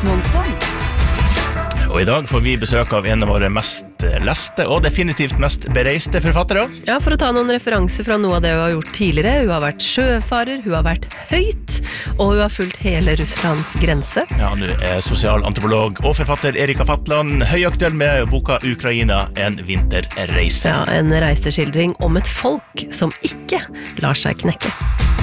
Monsson. Og I dag får vi besøk av en av våre mest leste og definitivt mest bereiste forfattere. Ja, for å ta noen referanser fra noe av det hun har gjort tidligere. Hun har vært sjøfarer, hun har vært høyt, og hun har fulgt hele Russlands grense. Ja, nå sosialantropolog og forfatter Erika Fatland høyaktuell med boka Ukraina, en vinterreise. Ja, en reiseskildring om et folk som ikke lar seg knekke.